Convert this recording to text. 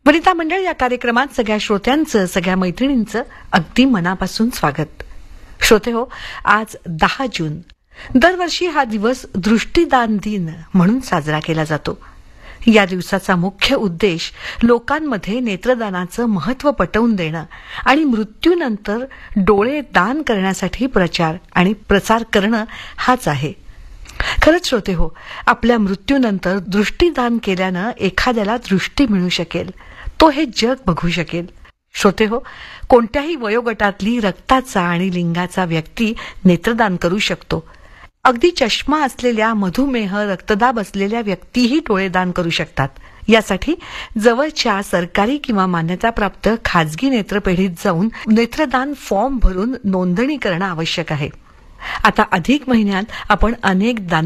वनिता मंडळ या कार्यक्रमात सगळ्या श्रोत्यांचं, सगळ्या मैत्रिणींचं अगदी मनापासून स्वागत. श्रोते हो, आज 10 जून. दरवर्षी हा दिवस दृष्टिदान दिन म्हणून साजरा केला जातो. या दिवसाचा मुख्य उद्देश लोकांमध्ये नेत्रदानाचं महत्त्व पटवून देणं आणि मृत्यूनंतर डोळे दान करण्यासाठी प्रचार आणि प्रसार करणं हाच आहे. खरंच श्रोते हो, आपल्या मृत्यूनंतर दृष्टिदान केल्यानं एखाद्याला दृष्टी मिळू शकेल, तो हे जग बघू शकेल. श्रोते हो, कोणत्याही वयोगटातली रक्ताचा आणि लिंगाचा व्यक्ती नेत्रदान करू शकतो. अगदी चष्मा असलेल्या, मधुमेह, रक्तदाब असलेल्या व्यक्तीही डोळेदान करू शकतात. यासाठी जवळच्या सरकारी किंवा मान्यताप्राप्त खाजगी नेत्रपेढीत जाऊन नेत्रदान फॉर्म भरून नोंदणी करणं आवश्यक आहे. आता अधिक महिन्यात आपण अनेक दान